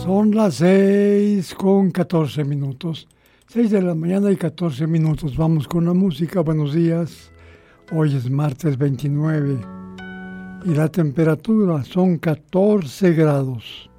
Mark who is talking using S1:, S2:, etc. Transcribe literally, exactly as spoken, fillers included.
S1: Son las seis con catorce minutos. Seis de la mañana y catorce minutos. Vamos con la música. Buenos días. Hoy es martes veintinueve y la temperatura son catorce grados.